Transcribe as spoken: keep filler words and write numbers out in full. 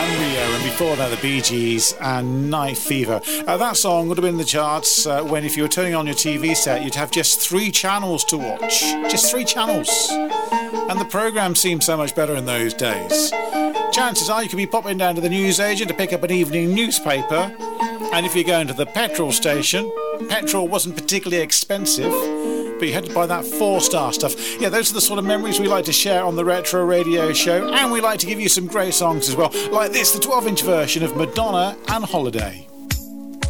Rio, and before that the Bee Gees and Night Fever. Uh, that song would have been in the charts uh, when, if you were turning on your T V set, you'd have just three channels to watch. Just three channels. And the programme seemed so much better in those days. Chances are you could be popping down to the newsagent to pick up an evening newspaper, and if you're going to the petrol station, petrol wasn't particularly expensive, but you had to buy that four-star stuff. Yeah, those are the sort of memories we like to share on the Retro Radio Show, and we like to give you some great songs as well, like this, the twelve-inch version of Madonna and Holiday.